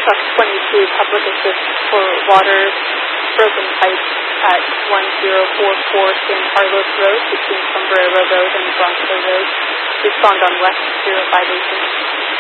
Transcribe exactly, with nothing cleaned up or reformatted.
Truck twenty-two, Public Assist for Water Broken Pipe at one zero four four San Carlos Road between Sombrero Road and Bronco Road. Respond on West zero five eight eight.